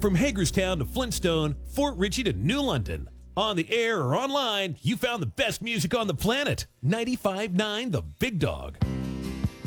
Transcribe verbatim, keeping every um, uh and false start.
From Hagerstown to Flintstone, Fort Ritchie to New London. On the air or online, you found the best music on the planet. ninety-five point nine The Big Dog.